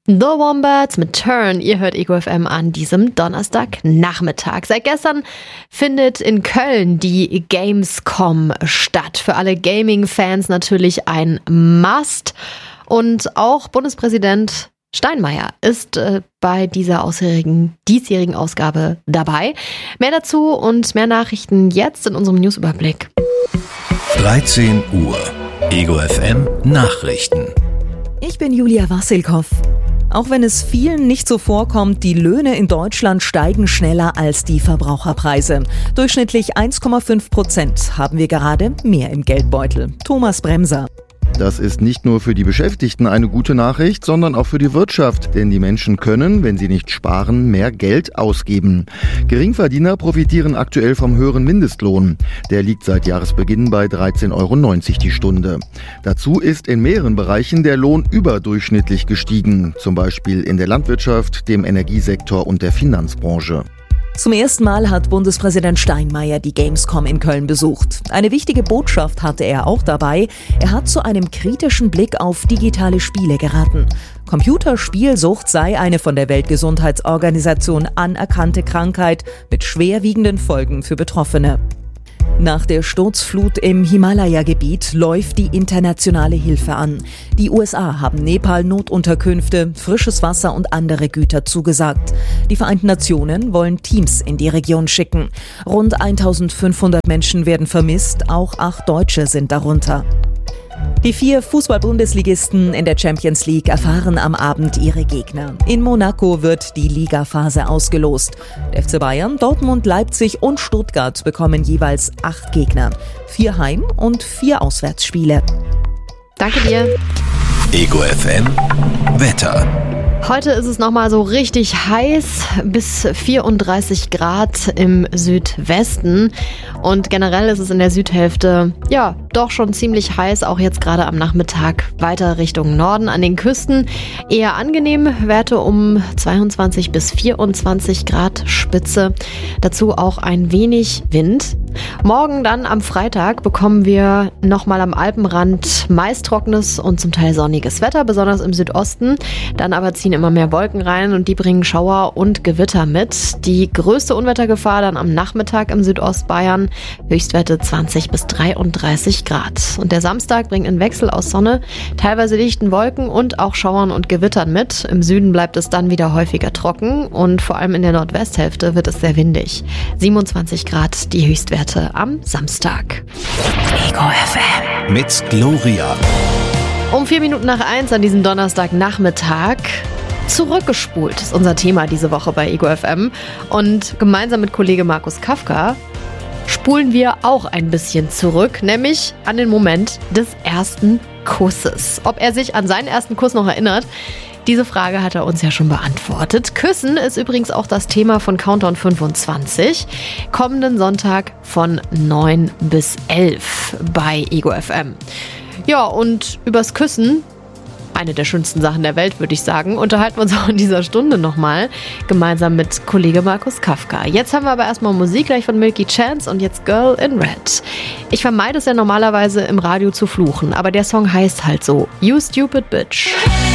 The Wombats mit Turn. Ihr hört Ego FM an diesem Donnerstagnachmittag. Seit gestern findet in Köln die Gamescom statt. Für alle Gaming-Fans natürlich ein Must. Und auch Bundespräsident Steinmeier ist bei dieser diesjährigen Ausgabe dabei. Mehr dazu und mehr Nachrichten jetzt in unserem Newsüberblick. 13 Uhr. Ego FM Nachrichten. Ich bin Julia Wassilkow. Auch wenn es vielen nicht so vorkommt, die Löhne in Deutschland steigen schneller als die Verbraucherpreise. Durchschnittlich 1,5% haben wir gerade mehr im Geldbeutel. Thomas Bremser. Das ist nicht nur für die Beschäftigten eine gute Nachricht, sondern auch für die Wirtschaft. Denn die Menschen können, wenn sie nicht sparen, mehr Geld ausgeben. Geringverdiener profitieren aktuell vom höheren Mindestlohn. Der liegt seit Jahresbeginn bei 13,90 € die Stunde. Dazu ist in mehreren Bereichen der Lohn überdurchschnittlich gestiegen. Zum Beispiel in der Landwirtschaft, dem Energiesektor und der Finanzbranche. Zum ersten Mal hat Bundespräsident Steinmeier die Gamescom in Köln besucht. Eine wichtige Botschaft hatte er auch dabei. Er hat zu einem kritischen Blick auf digitale Spiele geraten. Computerspielsucht sei eine von der Weltgesundheitsorganisation anerkannte Krankheit mit schwerwiegenden Folgen für Betroffene. Nach der Sturzflut im Himalaya-Gebiet läuft die internationale Hilfe an. Die USA haben Nepal Notunterkünfte, frisches Wasser und andere Güter zugesagt. Die Vereinten Nationen wollen Teams in die Region schicken. Rund 1500 Menschen werden vermisst, auch 8 Deutsche sind darunter. Die 4 Fußball-Bundesligisten in der Champions League erfahren am Abend ihre Gegner. In Monaco wird die Ligaphase ausgelost. Der FC Bayern, Dortmund, Leipzig und Stuttgart bekommen jeweils 8 Gegner. 4 Heim- und 4 Auswärtsspiele. Danke dir. Ego FM Wetter. Heute ist es nochmal so richtig heiß, bis 34 Grad im Südwesten. Und generell ist es in der Südhälfte, ja, doch schon ziemlich heiß, auch jetzt gerade am Nachmittag weiter Richtung Norden. An den Küsten eher angenehm, Werte um 22 bis 24 Grad Spitze. Dazu auch ein wenig Wind. Morgen dann am Freitag bekommen wir nochmal am Alpenrand meist trockenes und zum Teil sonniges Wetter, besonders im Südosten. Dann aber ziehen immer mehr Wolken rein und die bringen Schauer und Gewitter mit. Die größte Unwettergefahr dann am Nachmittag im Südostbayern. Höchstwerte 20 bis 33 Grad. Und der Samstag bringt einen Wechsel aus Sonne, teilweise dichten Wolken und auch Schauern und Gewittern mit. Im Süden bleibt es dann wieder häufiger trocken und vor allem in der Nordwesthälfte wird es sehr windig. 27 Grad die Höchstwerte am Samstag. Ego FM mit Gloria. Um 4 Minuten nach 1 an diesem Donnerstagnachmittag. Zurückgespult ist unser Thema diese Woche bei Ego FM. Und gemeinsam mit Kollege Markus Kafka spulen wir auch ein bisschen zurück, nämlich an den Moment des ersten Kusses. Ob er sich an seinen ersten Kuss noch erinnert, diese Frage hat er uns ja schon beantwortet. Küssen ist übrigens auch das Thema von Countdown 25. Kommenden Sonntag von 9 bis 11 bei Ego FM. Ja, und übers Küssen, eine der schönsten Sachen der Welt, würde ich sagen, unterhalten wir uns auch in dieser Stunde nochmal, gemeinsam mit Kollege Markus Kafka. Jetzt haben wir aber erstmal Musik gleich von Milky Chance und jetzt Girl in Red. Ich vermeide es ja normalerweise im Radio zu fluchen, aber der Song heißt halt so, You Stupid Bitch.